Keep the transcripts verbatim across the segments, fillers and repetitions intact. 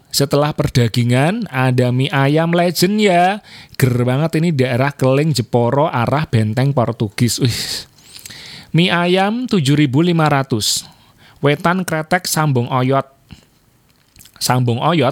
setelah perdagingan ada mie ayam legend ya. Ger banget ini daerah Keling Jeporo arah Benteng Portugis. Wih. Mie ayam tujuh ribu lima ratus. Wetan Kretek Sambung Oyot. Sambung Oyot.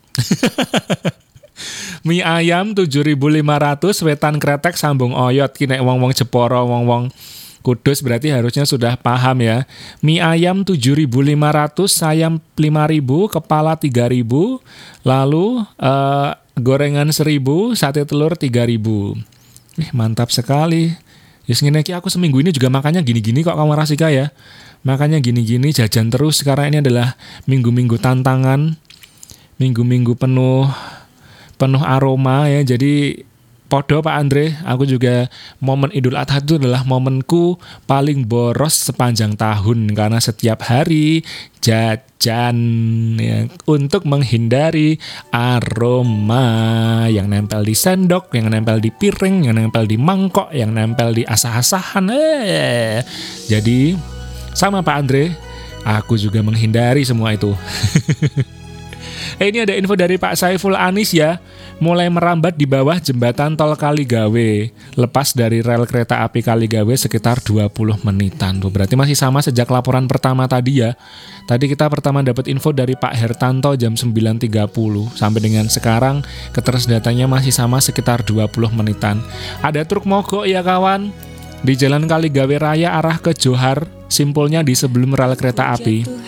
Mie ayam tujuh ribu lima ratus, Wetan Kretek Sambung Oyot. Ki nek wong-wong Jeporo, wong-wong Kudus berarti harusnya sudah paham ya. Mie ayam tujuh ribu lima ratus, ayam lima ribu, kepala tiga ribu, lalu uh, gorengan seribu, sate telur tiga ribu. Ih, mantap sekali. Yes, ngene iki aku seminggu ini juga makannya gini-gini kok kamu Rasika ya. Makanya gini-gini jajan terus karena ini adalah minggu-minggu tantangan. Minggu-minggu penuh penuh aroma ya. Jadi podo Pak Andre, aku juga momen Idul Adha itu adalah momenku paling boros sepanjang tahun karena setiap hari jajan ya, untuk menghindari aroma yang nempel di sendok, yang nempel di piring, yang nempel di mangkok, yang nempel di asah-asahan. Eh. Jadi sama Pak Andre, aku juga menghindari semua itu. Eh, ini ada info dari Pak Saiful Anis ya. Mulai merambat di bawah jembatan tol Kaligawe. Lepas dari rel kereta api Kaligawe sekitar dua puluh menitan. Tuh, berarti masih sama sejak laporan pertama tadi ya. Tadi kita pertama dapat info dari Pak Hertanto jam sembilan tiga puluh. Sampai dengan sekarang ketersediaannya masih sama sekitar dua puluh menitan. Ada truk mogok ya kawan. Di Jalan Kaligawe Raya arah ke Johar. Simpulnya di sebelum rel kereta api.